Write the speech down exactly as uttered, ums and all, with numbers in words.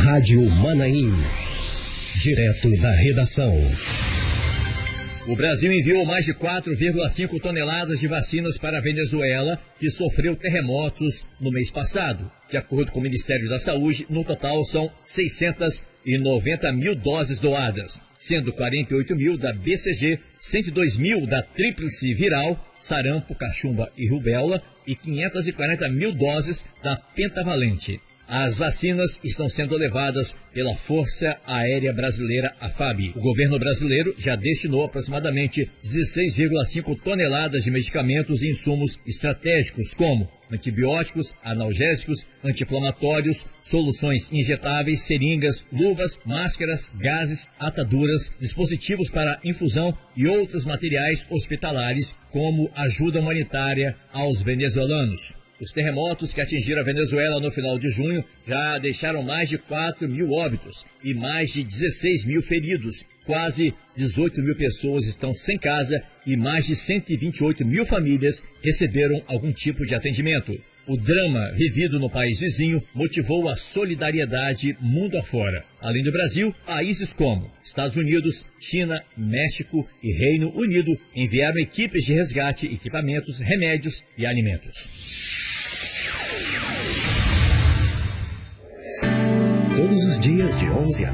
Rádio Manaim. Direto da redação. O Brasil enviou mais de quatro vírgula cinco toneladas de vacinas para a Venezuela, que sofreu terremotos no mês passado. De acordo com o Ministério da Saúde, no total são seiscentas e noventa mil doses doadas, sendo quarenta e oito mil da B C G, cento e dois mil da tríplice viral, sarampo, cachumba e rubéola e quinhentas e quarenta mil doses da pentavalente. As vacinas estão sendo levadas pela Força Aérea Brasileira, a FAB. O governo brasileiro já destinou aproximadamente dezesseis vírgula cinco toneladas de medicamentos e insumos estratégicos, como antibióticos, analgésicos, anti-inflamatórios, soluções injetáveis, seringas, luvas, máscaras, gases, ataduras, dispositivos para infusão e outros materiais hospitalares, como ajuda humanitária aos venezuelanos. Os terremotos que atingiram a Venezuela no final de junho já deixaram mais de quatro mil óbitos e mais de dezesseis mil feridos. Quase dezoito mil pessoas estão sem casa e mais de cento e vinte e oito mil famílias receberam algum tipo de atendimento. O drama vivido no país vizinho motivou a solidariedade mundo afora. Além do Brasil, países como Estados Unidos, China, México e Reino Unido enviaram equipes de resgate, equipamentos, remédios e alimentos. Todos os dias de onze a